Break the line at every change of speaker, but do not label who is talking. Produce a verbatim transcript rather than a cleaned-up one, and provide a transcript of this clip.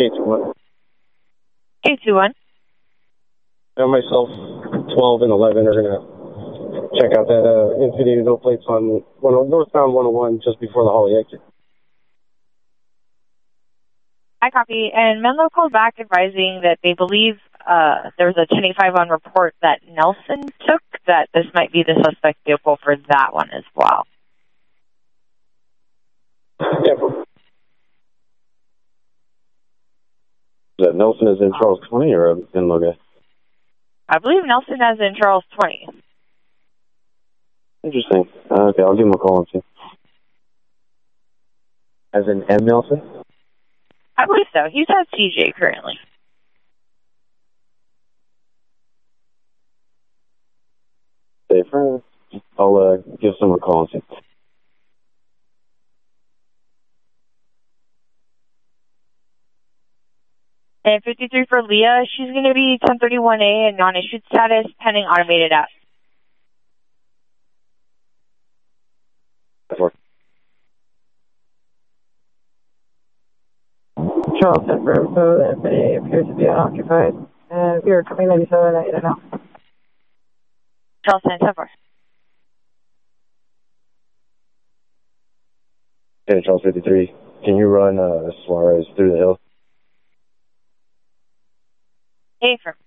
K two one.
K two one.
And myself, twelve and eleven are going to check out that uh, Infinity no plates on one, northbound one oh one just before the Holly exit.
I copy. And Menlo called back advising that they believe uh, there was a ten eighty-five on report that Nelson took, that this might be the suspect vehicle for that one as well.
Yeah. That Nelson is in Charles twenty or in Logan?
I believe Nelson is in Charles twenty.
Interesting. Uh, okay, I'll give him a call and see. As in M. Nelson?
I believe so. He's at C J currently.
Safer. I'll uh, give someone a call and see.
And fifty-three for Leah, she's going to be ten thirty-one A and non-issued status pending automated app.
Charles Denver, so the Infinity appears to be unoccupied. And we are coming ninety-seven at eight and out.
Charles Denver.
Okay, Charles fifty-three. Can you run uh, Suarez through the hill?
Hey, from